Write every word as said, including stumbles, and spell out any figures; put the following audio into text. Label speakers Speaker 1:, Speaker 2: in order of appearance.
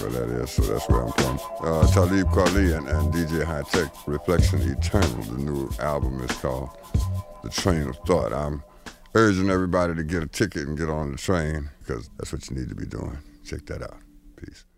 Speaker 1: Where that is, so that's where I'm from. Uh, Talib Kweli and, and D J Hi-Tech, Reflection Eternal. The new album is called The Train of Thought. I'm urging everybody to get a ticket and get on the train, because that's what you need to be doing. Check that out. Peace.